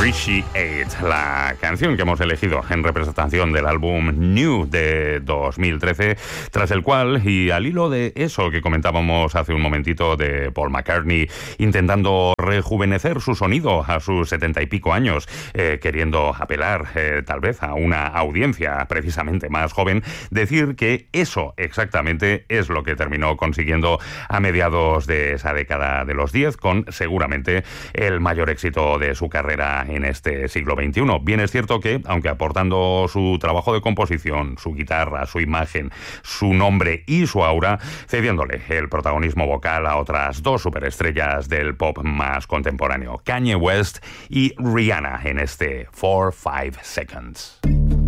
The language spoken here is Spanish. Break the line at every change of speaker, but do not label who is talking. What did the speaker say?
Appreciate, la canción que hemos elegido en representación del álbum New de 2013, tras el cual, y al hilo de eso que comentábamos hace un momentito de Paul McCartney intentando rejuvenecer su sonido a sus 70 y pico años, queriendo apelar tal vez a una audiencia precisamente más joven, decir que eso exactamente es lo que terminó consiguiendo a mediados de esa década de los 10, con seguramente el mayor éxito de su carrera en este siglo XXI. Bien es cierto que, aunque aportando su trabajo de composición, su guitarra, su imagen, su nombre y su aura, cediéndole el protagonismo vocal a otras dos superestrellas del pop más contemporáneo, Kanye West y Rihanna, en este 4-5 Seconds.